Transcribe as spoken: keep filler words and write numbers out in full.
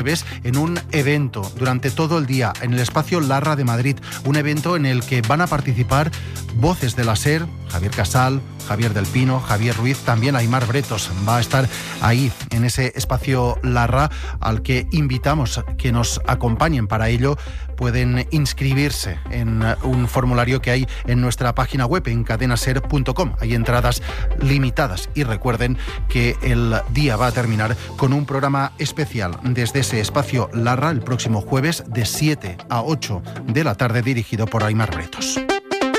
jueves en un evento durante todo el día en el espacio Larra de Madrid, un evento en el que van a participar voces de la SER, Javier Casal, Javier del Pino, Javier Ruiz, también Aimar Bretos va a estar ahí en ese espacio Larra al que invitamos que nos acompañen. Para ello pueden inscribirse en un formulario que hay en nuestra página web en cadena ser punto com. Hay entradas limitadas y recuerden que el día va a terminar con un programa especial desde ese espacio Larra el próximo jueves de siete a ocho de la tarde dirigido por Aimar Bretos.